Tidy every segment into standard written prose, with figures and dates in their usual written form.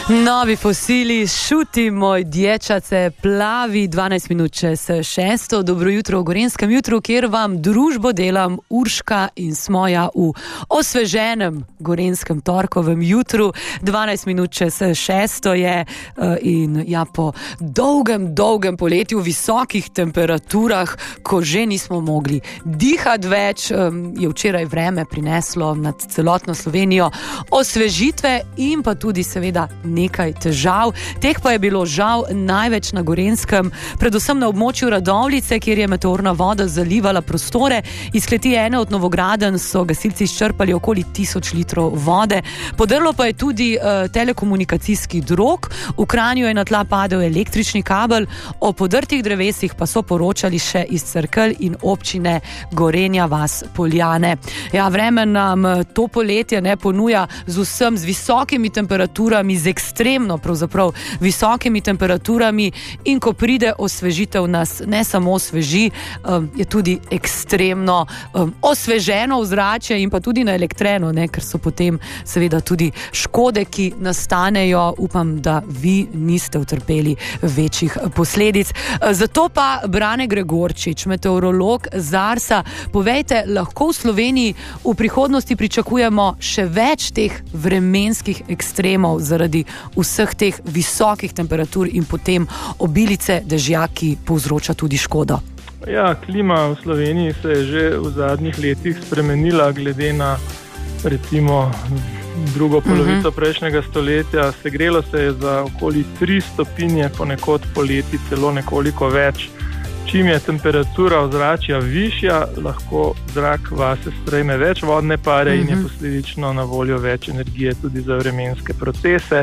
Novi fosili, šuti moj dječace, plavi 12 minut čez 6. Dobro jutro v Gorenjskem jutru, kjer vam družbo delam Urška in Smoja v osveženem Gorenjskem torkovem jutru. 12 minut čez 6 je in ja, po dolgem poletju v visokih temperaturah, ko že nismo mogli dihati več, je včeraj vreme prineslo nad celotno Slovenijo osvežitve in pa tudi seveda nekaj težav. Teh pa je bilo žal največ na Gorenjskem, predvsem na območju Radovljice, kjer je meteorna voda zalivala prostore. Iz kleti ene od novogradenj so gasilci izčrpali okoli 1000 litrov vode. Podrlo pa je tudi telekomunikacijski drog. V Kranju je na tla padel električni kabel. O podrtih drevesih pa so poročali še iz Cerkelj in občine Gorenja vas Poljane. Ja, vreme nam to poletje ne ponuja z visokimi temperaturami, z ekstremno pravzaprav visokimi temperaturami, in ko pride osvežitev, nas ne samo osveži, je tudi ekstremno osveženo ozračje in pa tudi naelektreno, ker so potem seveda tudi škode, ki nastanejo. Upam, da vi niste utrpeli večjih posledic. Zato pa Brane Gregorčič, meteorolog z Arsa, povejte, lahko v Sloveniji v prihodnosti pričakujemo še več teh vremenskih ekstremov zaradi vseh teh visokih temperatur in potem obilice dežja, ki povzroča tudi škodo? Ja, klima v Sloveniji se je že v zadnjih letih spremenila glede na recimo drugo polovico prejšnjega stoletja. Segrelo se je za okoli 3 stopinje, ponekod poleti celo nekoliko več. Čim je temperatura ozračja višja, lahko zrak vase strejme več vodne pare in je posledično na voljo več energije tudi za vremenske procese,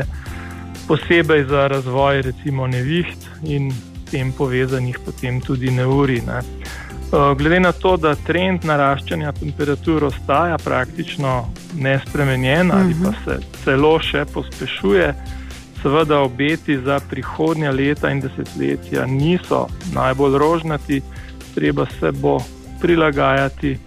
posebej za razvoj recimo neviht in s tem povezanih potem tudi neurij. Glede na to, da trend naraščanja temperatur ostaja praktično nespremenjen ali pa se celo še pospešuje, seveda obeti za prihodnja leta in desetletja niso najbolj rožnati, treba se bo prilagajati.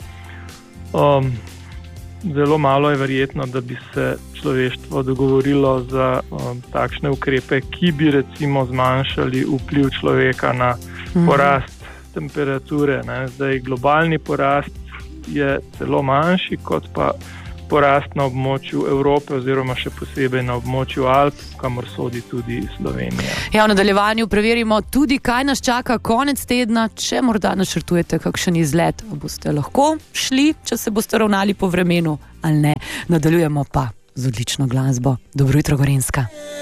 Zelo malo je verjetno, da bi se človeštvo dogovorilo za takšne ukrepe, ki bi recimo zmanjšali vpliv človeka na porast temperature. Zdaj, globalni porast je celo manjši kot pa porast na območju Evrope oziroma še posebej na območju Alp, kamor sodi tudi Slovenija. Ja, v nadaljevanju preverimo tudi, kaj nas čaka konec tedna, če morda načrtujete kakšen izlet. Boste lahko šli, če se boste ravnali po vremenu ali ne. Nadaljujemo pa z odlično glasbo. Dobro jutro, Gorenjska.